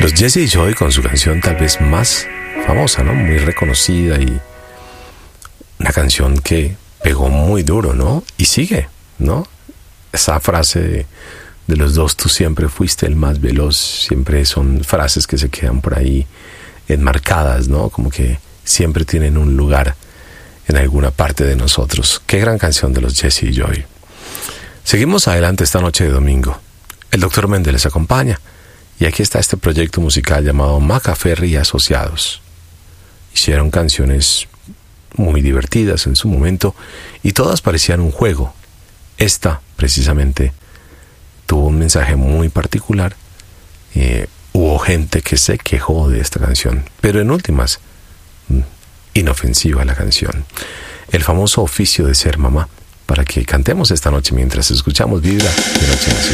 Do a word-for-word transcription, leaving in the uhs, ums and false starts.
Los Jesse Joy con su canción tal vez más famosa, ¿no? Muy reconocida y una canción que pegó muy duro, ¿no? Y sigue, ¿no? Esa frase de, de los dos, tú siempre fuiste el más veloz, siempre son frases que se quedan por ahí enmarcadas, ¿no? Como que siempre tienen un lugar en alguna parte de nosotros. Qué gran canción de los Jesse Joy. Seguimos adelante esta noche de domingo. El doctor Méndez les acompaña y aquí está este proyecto musical llamado Macaferri y Asociados. Hicieron canciones muy divertidas en su momento y todas parecían un juego. Esta, precisamente, tuvo un mensaje muy particular. Eh, hubo gente que se quejó de esta canción, pero en últimas, inofensiva la canción. El famoso oficio de ser mamá, para que cantemos esta noche mientras escuchamos Vibra de Noche Nacional.